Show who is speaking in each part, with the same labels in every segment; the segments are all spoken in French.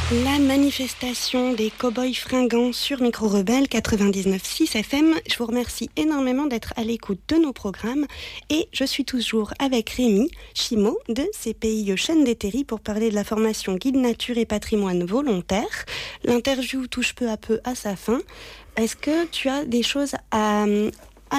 Speaker 1: La manifestation des cow-boys fringants sur Micro Rebelle 99.6 FM. Je vous remercie énormément d'être à l'écoute de nos programmes et je suis toujours avec Rémi Chimot de CPI Chaîne des Terris pour parler de la formation guide nature et patrimoine volontaire. L'interview touche peu à peu à sa fin. Est-ce que tu as des choses à ajouter ?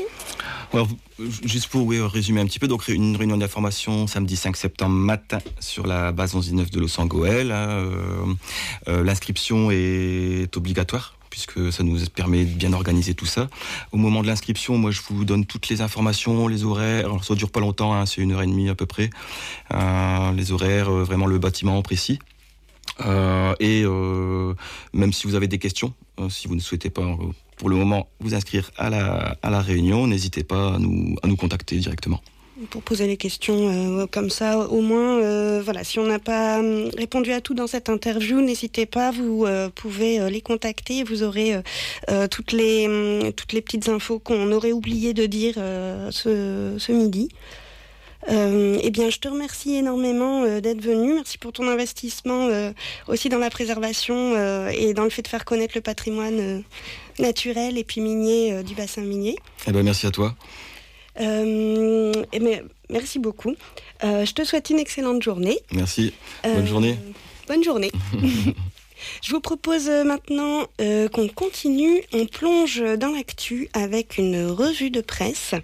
Speaker 2: Alors, juste pour résumer un petit peu, donc une réunion d'information samedi 5 septembre matin sur la base 11-19 de Los-Angoel. L'inscription est obligatoire puisque ça nous permet de bien organiser tout ça. Au moment de l'inscription, moi je vous donne toutes les informations, les horaires. Alors ça dure pas longtemps, c'est 1h30 à peu près. Les horaires, vraiment le bâtiment précis. Même si vous avez des questions, si vous ne souhaitez pas pour le moment vous inscrire à la réunion, n'hésitez pas à nous contacter directement.
Speaker 1: Pour poser les questions comme ça, au moins, si on n'a pas répondu à tout dans cette interview, n'hésitez pas, vous pouvez les contacter, vous aurez toutes les petites infos qu'on aurait oublié de dire ce midi. Je te remercie énormément d'être venu. Merci pour ton investissement aussi dans la préservation et dans le fait de faire connaître le patrimoine naturel et puis minier du bassin minier.
Speaker 2: Merci à toi.
Speaker 1: Merci beaucoup. Je te souhaite une excellente journée.
Speaker 2: Merci. Bonne journée.
Speaker 1: Bonne journée. Je vous propose maintenant qu'on continue. On plonge dans l'actu avec une revue de presse.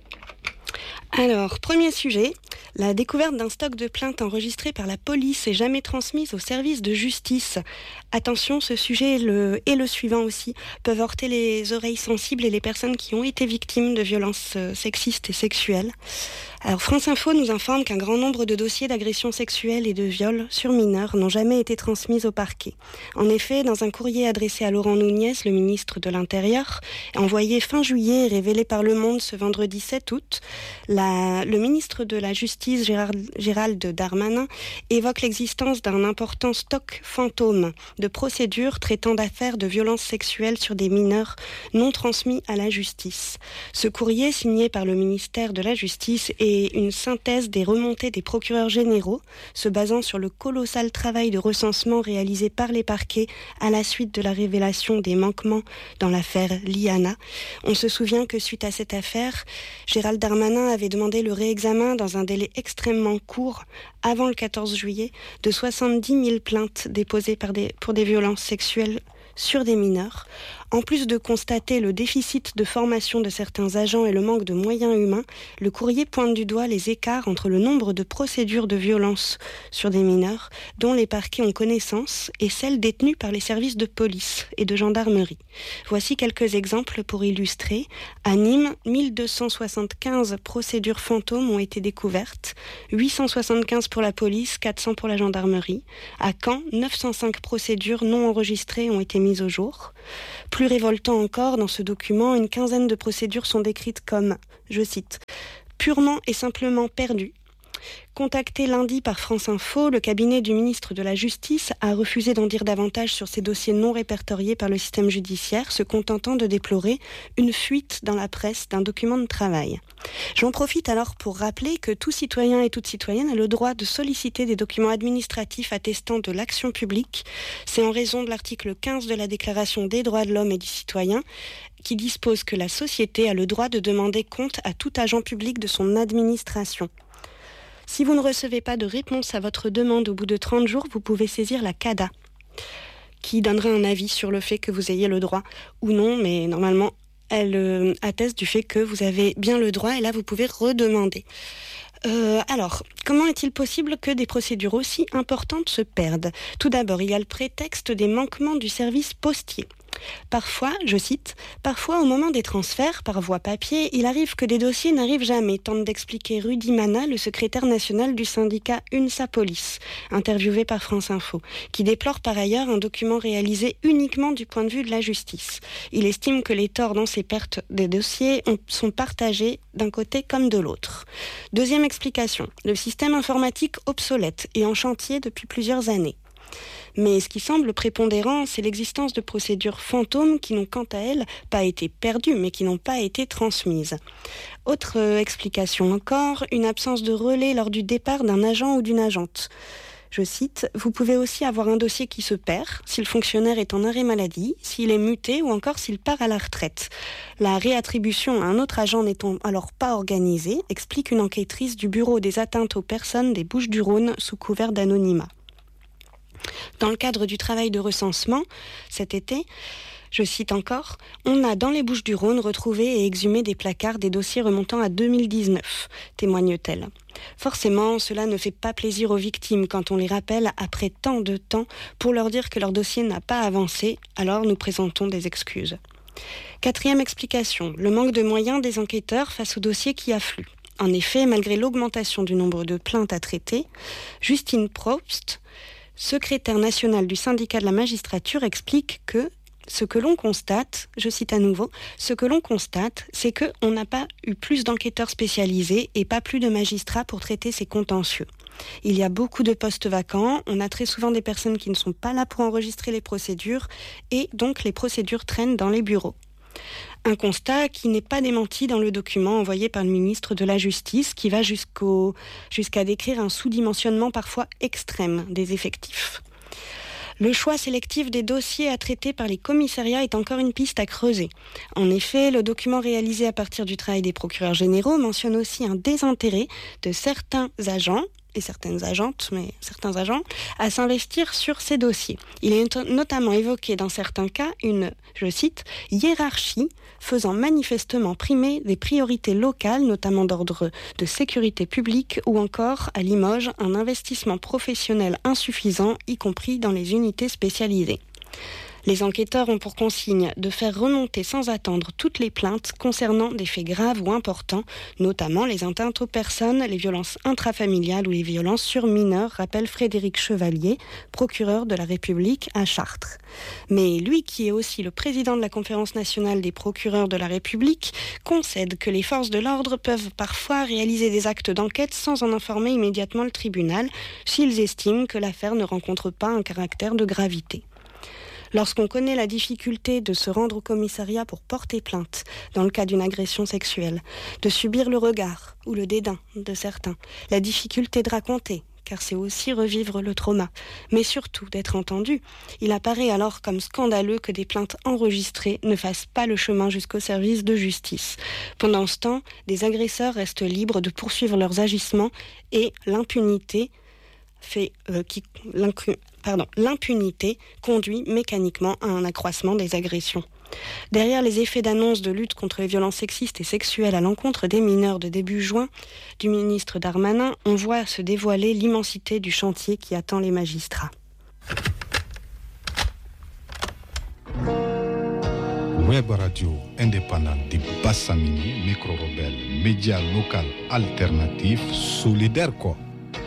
Speaker 1: Alors, premier sujet, la découverte d'un stock de plaintes enregistrées par la police et jamais transmises au service de justice. Attention, ce sujet et le suivant aussi peuvent heurter les oreilles sensibles et les personnes qui ont été victimes de violences sexistes et sexuelles. Alors, France Info nous informe qu'un grand nombre de dossiers d'agressions sexuelles et de viols sur mineurs n'ont jamais été transmis au parquet. En effet, dans un courrier adressé à Laurent Nunez, le ministre de l'Intérieur, envoyé fin juillet et révélé par Le Monde ce vendredi 7 août, le ministre de la Justice, Gérald Darmanin, évoque l'existence d'un important stock fantôme de procédures traitant d'affaires de violences sexuelles sur des mineurs non transmis à la justice. Ce courrier, signé par le ministère de la Justice, est une synthèse des remontées des procureurs généraux, se basant sur le colossal travail de recensement réalisé par les parquets à la suite de la révélation des manquements dans l'affaire Liana. On se souvient que suite à cette affaire, Gérald Darmanin avait demandé le réexamen dans un délai extrêmement court, avant le 14 juillet, de 70 000 plaintes déposées pour des violences sexuelles sur des mineurs. En plus de constater le déficit de formation de certains agents et le manque de moyens humains, le courrier pointe du doigt les écarts entre le nombre de procédures de violence sur des mineurs dont les parquets ont connaissance et celles détenues par les services de police et de gendarmerie. Voici quelques exemples pour illustrer. À Nîmes, 1275 procédures fantômes ont été découvertes, 875 pour la police, 400 pour la gendarmerie. À Caen, 905 procédures non enregistrées ont été mises au jour. Plus révoltant encore, dans ce document, une quinzaine de procédures sont décrites comme, je cite, « purement et simplement perdues ». Contacté lundi par France Info, le cabinet du ministre de la Justice a refusé d'en dire davantage sur ces dossiers non répertoriés par le système judiciaire, se contentant de déplorer une fuite dans la presse d'un document de travail. J'en profite alors pour rappeler que tout citoyen et toute citoyenne a le droit de solliciter des documents administratifs attestant de l'action publique. C'est en raison de l'article 15 de la Déclaration des droits de l'homme et du citoyen qui dispose que la société a le droit de demander compte à tout agent public de son administration. Si vous ne recevez pas de réponse à votre demande au bout de 30 jours, vous pouvez saisir la CADA, qui donnera un avis sur le fait que vous ayez le droit ou non, mais normalement, elle atteste du fait que vous avez bien le droit, et là, vous pouvez redemander. Alors, comment est-il possible que des procédures aussi importantes se perdent ? Tout d'abord, il y a le prétexte des manquements du service postier. Parfois, je cite, « Parfois, au moment des transferts, par voie papier, il arrive que des dossiers n'arrivent jamais », tente d'expliquer Rudy Mana, le secrétaire national du syndicat UNSA Police, interviewé par France Info, qui déplore par ailleurs un document réalisé uniquement du point de vue de la justice. Il estime que les torts dans ces pertes des dossiers sont partagés d'un côté comme de l'autre. Deuxième explication, le système informatique obsolète et en chantier depuis plusieurs années. Mais ce qui semble prépondérant, c'est l'existence de procédures fantômes qui n'ont quant à elles pas été perdues, mais qui n'ont pas été transmises. Autre explication encore, une absence de relais lors du départ d'un agent ou d'une agente. Je cite, « Vous pouvez aussi avoir un dossier qui se perd, si le fonctionnaire est en arrêt maladie, s'il est muté ou encore s'il part à la retraite. La réattribution à un autre agent n'étant alors pas organisée, explique une enquêtrice du Bureau des atteintes aux personnes des Bouches-du-Rhône sous couvert d'anonymat. » Dans le cadre du travail de recensement, cet été, je cite encore, « On a dans les Bouches-du-Rhône retrouvé et exhumé des placards des dossiers remontant à 2019, témoigne-t-elle. Forcément, cela ne fait pas plaisir aux victimes quand on les rappelle après tant de temps pour leur dire que leur dossier n'a pas avancé, alors nous présentons des excuses. » Quatrième explication, le manque de moyens des enquêteurs face aux dossiers qui affluent. En effet, malgré l'augmentation du nombre de plaintes à traiter, Justine Probst, secrétaire nationale du syndicat de la magistrature, explique que ce que l'on constate, je cite à nouveau, ce que l'on constate, c'est qu'on n'a pas eu plus d'enquêteurs spécialisés et pas plus de magistrats pour traiter ces contentieux. Il y a beaucoup de postes vacants, on a très souvent des personnes qui ne sont pas là pour enregistrer les procédures et donc les procédures traînent dans les bureaux. Un constat qui n'est pas démenti dans le document envoyé par le ministre de la Justice qui va jusqu'à décrire un sous-dimensionnement parfois extrême des effectifs. Le choix sélectif des dossiers à traiter par les commissariats est encore une piste à creuser. En effet, le document réalisé à partir du travail des procureurs généraux mentionne aussi un désintérêt de certains agents et certaines agentes, mais certains agents, à s'investir sur ces dossiers. Il est notamment évoqué dans certains cas une, je cite, « hiérarchie faisant manifestement primer des priorités locales, notamment d'ordre de sécurité publique, ou encore, à Limoges, un investissement professionnel insuffisant, y compris dans les unités spécialisées. » Les enquêteurs ont pour consigne de faire remonter sans attendre toutes les plaintes concernant des faits graves ou importants, notamment les atteintes aux personnes, les violences intrafamiliales ou les violences sur mineurs, rappelle Frédéric Chevalier, procureur de la République à Chartres. Mais lui, qui est aussi le président de la Conférence nationale des procureurs de la République, concède que les forces de l'ordre peuvent parfois réaliser des actes d'enquête sans en informer immédiatement le tribunal, s'ils estiment que l'affaire ne rencontre pas un caractère de gravité. Lorsqu'on connaît la difficulté de se rendre au commissariat pour porter plainte dans le cas d'une agression sexuelle, de subir le regard ou le dédain de certains, la difficulté de raconter, car c'est aussi revivre le trauma, mais surtout d'être entendu, il apparaît alors comme scandaleux que des plaintes enregistrées ne fassent pas le chemin jusqu'au service de justice. Pendant ce temps, des agresseurs restent libres de poursuivre leurs agissements et l'impunité conduit mécaniquement à un accroissement des agressions. Derrière les effets d'annonce de lutte contre les violences sexistes et sexuelles à l'encontre des mineurs de début juin du ministre Darmanin, on voit se dévoiler l'immensité du chantier qui attend les magistrats.
Speaker 3: Web radio indépendante de Bassamini, micro-rebelle, média local alternatif, solidaire quoi.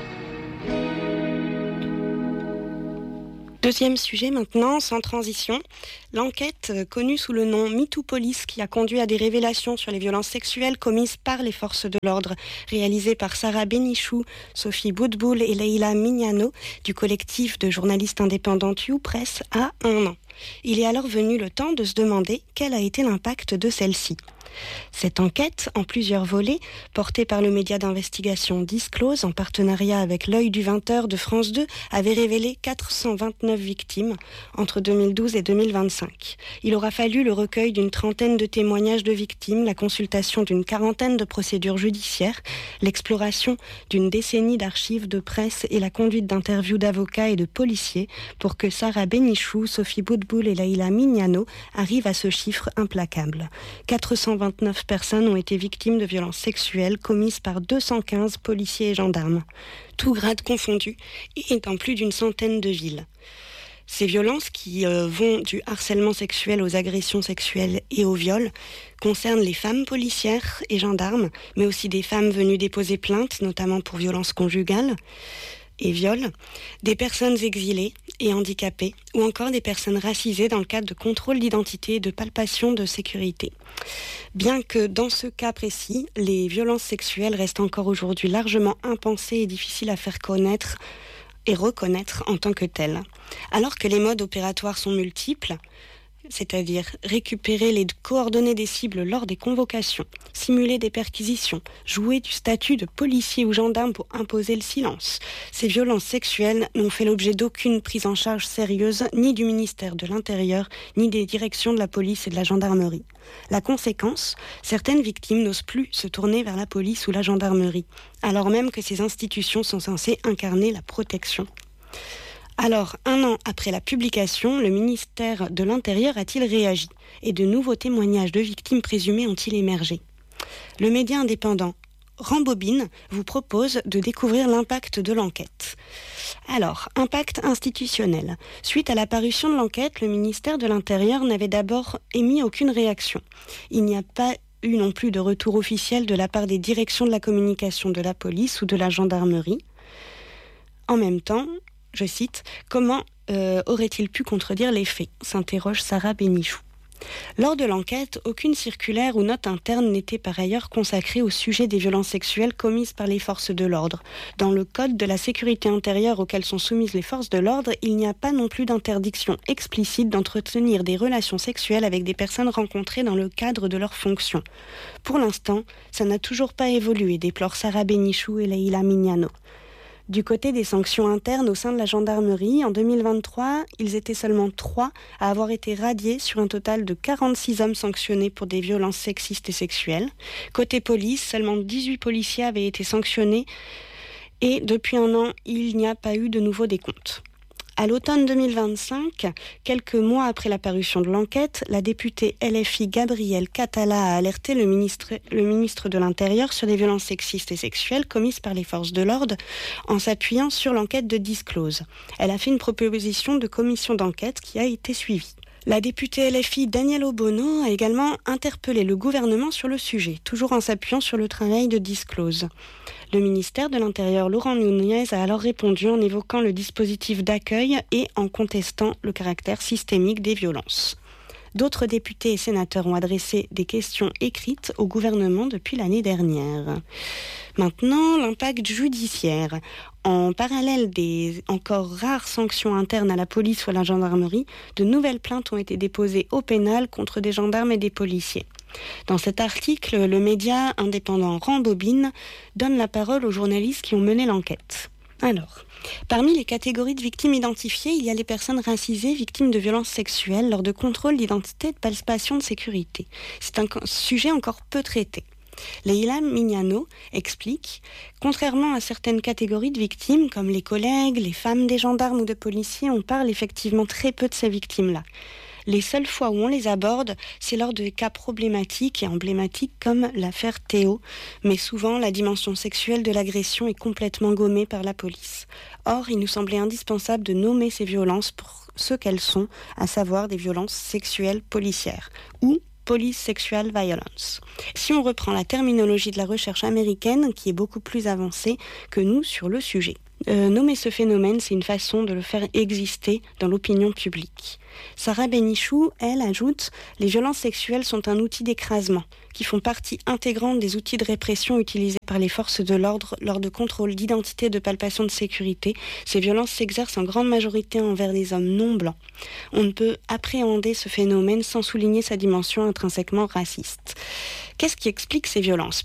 Speaker 1: Deuxième sujet maintenant, sans transition, l'enquête connue sous le nom MeToo Police qui a conduit à des révélations sur les violences sexuelles commises par les forces de l'ordre, réalisée par Sarah Bénichou, Sophie Boutboul et Leïla Mignano du collectif de journalistes indépendantes YouPress a 1 an. Il est alors venu le temps de se demander quel a été l'impact de celle-ci. Cette enquête, en plusieurs volets, portée par le média d'investigation Disclose en partenariat avec l'Œil du 20h de France 2, avait révélé 429 victimes entre 2012 et 2025. Il aura fallu le recueil d'une trentaine de témoignages de victimes, la consultation d'une quarantaine de procédures judiciaires, l'exploration d'une décennie d'archives de presse et la conduite d'interviews d'avocats et de policiers pour que Sarah Bénichou, Sophie Boutboul et Leïla Mignano arrivent à ce chiffre implacable. 429 personnes ont été victimes de violences sexuelles commises par 215 policiers et gendarmes, tous grades confondus, et dans plus d'une centaine de villes. Ces violences qui vont du harcèlement sexuel aux agressions sexuelles et aux viols concernent les femmes policières et gendarmes, mais aussi des femmes venues déposer plainte, notamment pour violences conjugales et viols, des personnes exilées et handicapées, ou encore des personnes racisées dans le cadre de contrôle d'identité et de palpation de sécurité. Bien que dans ce cas précis, les violences sexuelles restent encore aujourd'hui largement impensées et difficiles à faire connaître et reconnaître en tant que telles. Alors que les modes opératoires sont multiples, c'est-à-dire récupérer les coordonnées des cibles lors des convocations, simuler des perquisitions, jouer du statut de policier ou gendarme pour imposer le silence. Ces violences sexuelles n'ont fait l'objet d'aucune prise en charge sérieuse, ni du ministère de l'Intérieur, ni des directions de la police et de la gendarmerie. La conséquence, certaines victimes n'osent plus se tourner vers la police ou la gendarmerie, alors même que ces institutions sont censées incarner la protection. Alors, 1 an après la publication, le ministère de l'Intérieur a-t-il réagi et de nouveaux témoignages de victimes présumées ont-ils émergé ? Le média indépendant Rambobine vous propose de découvrir l'impact de l'enquête. Alors, impact institutionnel. Suite à la parution de l'enquête, le ministère de l'Intérieur n'avait d'abord émis aucune réaction. Il n'y a pas eu non plus de retour officiel de la part des directions de la communication de la police ou de la gendarmerie. En même temps, je cite, « Comment aurait-il pu contredire les faits ?» s'interroge Sarah Bénichou. Lors de l'enquête, aucune circulaire ou note interne n'était par ailleurs consacrée au sujet des violences sexuelles commises par les forces de l'ordre. Dans le code de la sécurité intérieure auquel sont soumises les forces de l'ordre, il n'y a pas non plus d'interdiction explicite d'entretenir des relations sexuelles avec des personnes rencontrées dans le cadre de leurs fonctions. Pour l'instant, ça n'a toujours pas évolué, déplorent Sarah Bénichou et Leïla Mignano. Du côté des sanctions internes au sein de la gendarmerie, en 2023, ils étaient seulement 3 à avoir été radiés sur un total de 46 hommes sanctionnés pour des violences sexistes et sexuelles. Côté police, seulement 18 policiers avaient été sanctionnés et depuis 1 an, il n'y a pas eu de nouveau décompte. À l'automne 2025, quelques mois après la parution de l'enquête, la députée LFI Gabrielle Catala a alerté le ministre de l'Intérieur sur les violences sexistes et sexuelles commises par les forces de l'ordre en s'appuyant sur l'enquête de Disclose. Elle a fait une proposition de commission d'enquête qui a été suivie. La députée LFI Danielle Obono a également interpellé le gouvernement sur le sujet, toujours en s'appuyant sur le travail de Disclose. Le ministère de l'Intérieur, Laurent Nunez, a alors répondu en évoquant le dispositif d'accueil et en contestant le caractère systémique des violences. D'autres députés et sénateurs ont adressé des questions écrites au gouvernement depuis l'année dernière. Maintenant, l'impact judiciaire. En parallèle des encore rares sanctions internes à la police ou à la gendarmerie, de nouvelles plaintes ont été déposées au pénal contre des gendarmes et des policiers. Dans cet article, le média indépendant Rambobine donne la parole aux journalistes qui ont mené l'enquête. Alors, parmi les catégories de victimes identifiées, il y a les personnes racisées victimes de violences sexuelles lors de contrôles d'identité et de palpation de sécurité. C'est un sujet encore peu traité. Leïla Mignano explique, contrairement à certaines catégories de victimes, comme les collègues, les femmes des gendarmes ou de policiers, on parle effectivement très peu de ces victimes-là. Les seules fois où on les aborde, c'est lors de cas problématiques et emblématiques comme l'affaire Théo, mais souvent la dimension sexuelle de l'agression est complètement gommée par la police. Or, il nous semblait indispensable de nommer ces violences pour ce qu'elles sont, à savoir des violences sexuelles policières, ou Police Sexual Violence. Si on reprend la terminologie de la recherche américaine, qui est beaucoup plus avancée que nous sur le sujet. Nommer ce phénomène, c'est une façon de le faire exister dans l'opinion publique. Sarah Bénichou, elle, ajoute « Les violences sexuelles sont un outil d'écrasement, qui font partie intégrante des outils de répression utilisés par les forces de l'ordre lors de contrôles d'identité et de palpation de sécurité. Ces violences s'exercent en grande majorité envers des hommes non blancs. On ne peut appréhender ce phénomène sans souligner sa dimension intrinsèquement raciste. » Qu'est-ce qui explique ces violences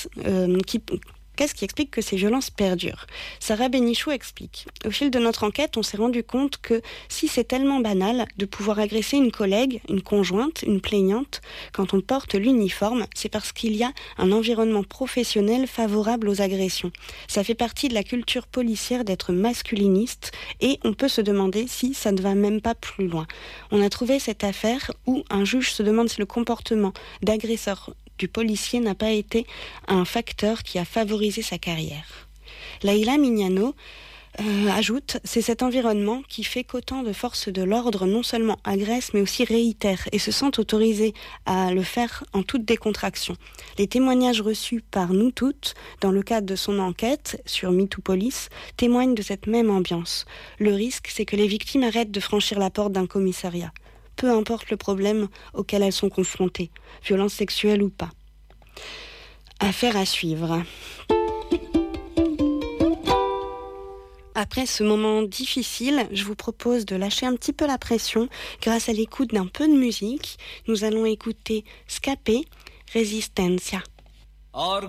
Speaker 1: Qu'est-ce qui explique que ces violences perdurent ? Sarah Bénichou explique. Au fil de notre enquête, on s'est rendu compte que si c'est tellement banal de pouvoir agresser une collègue, une conjointe, une plaignante, quand on porte l'uniforme, c'est parce qu'il y a un environnement professionnel favorable aux agressions. Ça fait partie de la culture policière d'être masculiniste et on peut se demander si ça ne va même pas plus loin. On a trouvé cette affaire où un juge se demande si le comportement d'agresseur du policier n'a pas été un facteur qui a favorisé sa carrière. Leïla Mignano ajoute, c'est cet environnement qui fait qu'autant de forces de l'ordre non seulement agressent mais aussi réitèrent et se sentent autorisées à le faire en toute décontraction. Les témoignages reçus par nous toutes dans le cadre de son enquête sur MeTooPolice témoignent de cette même ambiance. Le risque, c'est que les victimes arrêtent de franchir la porte d'un commissariat. Peu importe le problème auquel elles sont confrontées, violence sexuelle ou pas. Affaire à suivre. Après ce moment difficile, je vous propose de lâcher un petit peu la pression grâce à l'écoute d'un peu de musique. Nous allons écouter Scapé, Resistencia.